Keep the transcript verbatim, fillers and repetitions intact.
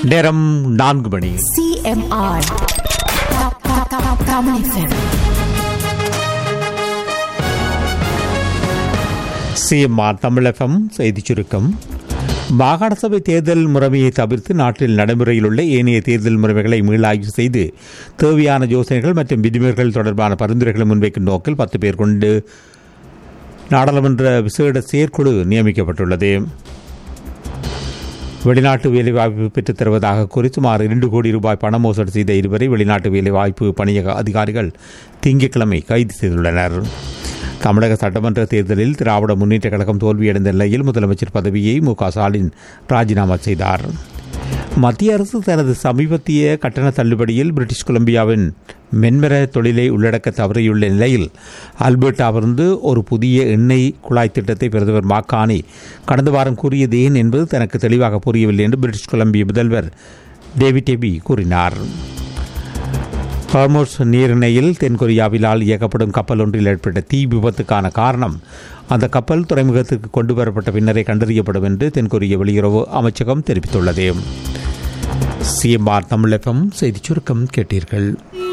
நேரம் நான்கு மணி. CMR Tamil FM. CMR Tamil FM செய்திச் சுருக்கம். மாகாண சபை தேர்தல் முறைமையை தவிர்த்து நாட்டில் நடைமுறையில் உள்ள ஏனைய தேர்தல் முறைமைகளை மீளாய்வு செய்து தேவையான யோசனைகள் மற்றும் விதிமுறைகள் தொடர்பான பரிந்துரைகளை முன்வைக்கும் நோக்கில் பத்து பேர் கொண்டு நாடாளுமன்ற விசேட செயற்குழு நியமிக்கப்பட்டுள்ளது. வெளிநாட்டு வேலைவாய்ப்பு பெற்றுத் தருவதாக கூறி சுமார் இரண்டு கோடி ரூபாய் பண மோசடி செய்த இருவரை வெளிநாட்டு வேலைவாய்ப்பு பணியக அதிகாரிகள் திங்கட்கிழமை கைது செய்துள்ளனர். தமிழக சட்டமன்ற தேர்தலில் திராவிட முன்னேற்ற கழகம் தோல்வியடைந்த நிலையில் முதலமைச்சர் பதவியை மு க ஸ்டாலின் ராஜினாமா செய்தார். மத்திய அரசு தனது சமீபத்திய கட்டண தள்ளுபடியில் பிரிட்டிஷ் கொலம்பியாவின் மென்மர தொழிலை உள்ளடக்க தவறியுள்ள நிலையில் அல்பர்டாவிலிருந்து ஒரு புதிய எண்ணெய் குழாய் திட்டத்தை பிரதமர் மாக்கானி கடந்த வாரம் கூறியது ஏன் என்பது தனக்கு தெளிவாக புரியவில்லை என்று பிரிட்டிஷ் கொலம்பிய முதல்வர் டேவிட் எபி கூறினார். ஹார்மோஸ் நீரிணையில் தென்கொரியாவிலால் இயக்கப்படும் கப்பல் ஒன்றில் ஏற்பட்ட தீ விபத்துக்கான காரணம் அந்த கப்பல் துறைமுகத்திற்கு கொண்டு வரப்பட்ட பின்னரே கண்டறியப்படும் என்று தென்கொரிய வெளியுறவு அமைச்சகம் தெரிவித்துள்ளது. சிஎம்ஆர் தமிழ் எஃப்எம் செய்திச் சுருக்கம் கேட்டீர்கள்.